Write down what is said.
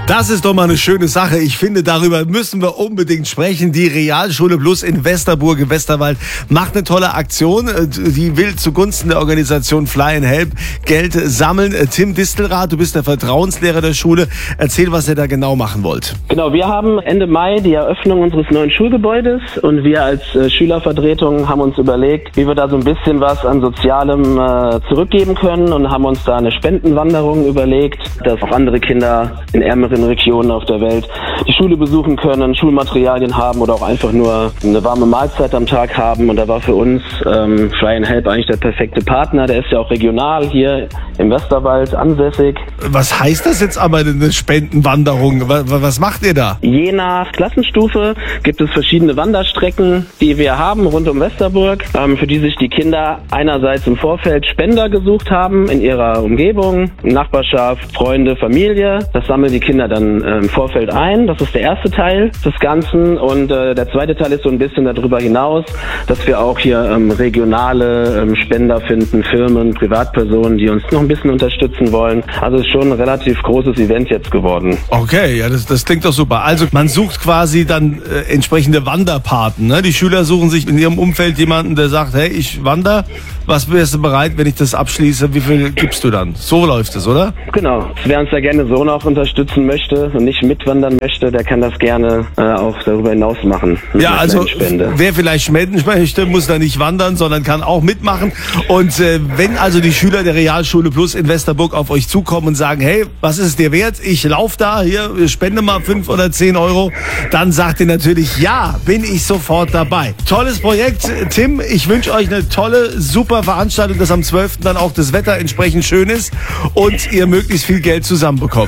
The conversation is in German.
Das ist doch mal eine schöne Sache. Ich finde, darüber müssen wir unbedingt sprechen. Die Realschule Plus in Westerburg im Westerwald macht eine tolle Aktion. Die will zugunsten der Organisation Fly and Help Geld sammeln. Tim Distelrath, du bist der Vertrauenslehrer der Schule. Erzähl, was ihr da genau machen wollt. Genau, wir haben Ende Mai die Eröffnung unseres neuen Schulgebäudes und wir als Schülervertretung haben uns überlegt, wie wir da so ein bisschen was an Sozialem zurückgeben können und haben uns da eine Spendenwanderung überlegt, dass auch andere Kinder in ärmeren Regionen auf der Welt die Schule besuchen können, Schulmaterialien haben oder auch einfach nur eine warme Mahlzeit am Tag haben. Und da war für uns Fly and Help eigentlich der perfekte Partner. Der ist ja auch regional hier im Westerwald ansässig. Was heißt das jetzt aber, eine Spendenwanderung? Was macht ihr da? Je nach Klassenstufe gibt es verschiedene Wanderstrecken, die wir haben rund um Westerburg, für die sich die Kinder einerseits im Vorfeld Spender gesucht haben in ihrer Umgebung, Nachbarschaft, Freunde, Familie. Das sammeln die Kinder dann im Vorfeld ein. Das ist der erste Teil des Ganzen. Und der zweite Teil ist so ein bisschen darüber hinaus, dass wir auch hier regionale Spender finden, Firmen, Privatpersonen, die uns noch ein bisschen unterstützen wollen. Also es ist schon ein relativ großes Event jetzt geworden. Okay, ja, das klingt doch super. Also man sucht quasi dann entsprechende Wanderpaten, ne? Die Schüler suchen sich in ihrem Umfeld jemanden, der sagt, hey, ich wandere. Was wärst du bereit, wenn ich das abschließe? Wie viel gibst du dann? So läuft es, oder? Genau. Wer uns da gerne so noch unterstützen möchte und nicht mitwandern möchte, der kann das gerne auch darüber hinaus machen. Ja, also wer vielleicht spenden möchte, muss da nicht wandern, sondern kann auch mitmachen. Und wenn also die Schüler der Realschule Plus in Westerburg auf euch zukommen und sagen, hey, was ist es dir wert? Ich laufe da, hier, spende mal 5 oder 10 Euro, dann sagt ihr natürlich, ja, bin ich sofort dabei. Tolles Projekt, Tim. Ich wünsche euch eine tolle, super Veranstaltung, dass am 12. dann auch das Wetter entsprechend schön ist und ihr möglichst viel Geld zusammenbekommt.